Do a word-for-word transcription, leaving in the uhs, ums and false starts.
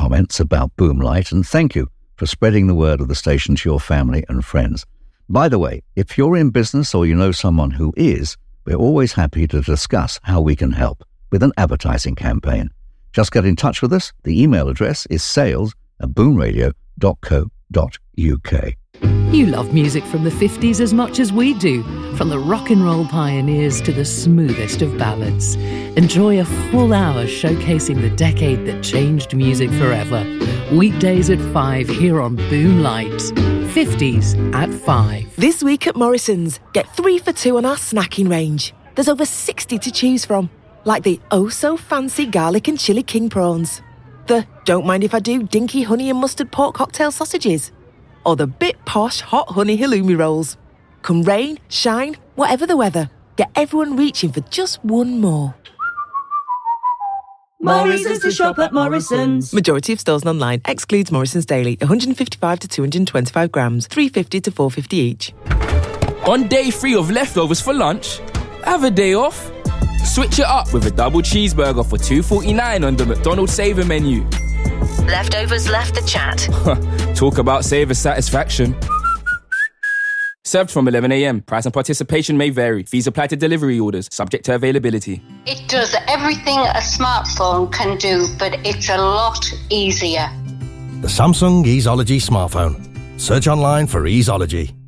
comments about Boomlight, and thank you for spreading the word of the station to your family and friends. By the way, if you're in business or you know someone who is, we're always happy to discuss how we can help with an advertising campaign. Just get in touch with us. The email address is sales at boomradio dot co dot uk. You love music from the fifties as much as we do, from the rock and roll pioneers to the smoothest of ballads. Enjoy a full hour showcasing the decade that changed music forever. Weekdays at five here on Boomlight. fifties at five. This week at Morrison's, get three for two on our snacking range. There's over sixty to choose from, like the oh-so-fancy garlic and chili king prawns, the don't mind if I do dinky honey and mustard pork cocktail sausages, or the bit posh hot honey halloumi rolls. Come rain, shine, whatever the weather, get everyone reaching for just one more. Morrison's to shop at Morrison's. Majority of stores and online. Excludes Morrison's Daily. one hundred fifty-five to two hundred twenty-five grams. three fifty to four fifty each. On day three of leftovers for lunch, have a day off. Switch it up with a double cheeseburger for two forty-nine on the McDonald's Saver menu. Leftovers left the chat. Talk about Saver satisfaction. Served from eleven a.m. Price and participation may vary. Fees apply to delivery orders, subject to availability. It does everything a smartphone can do, but it's a lot easier. The Samsung Easeology smartphone. Search online for Easeology.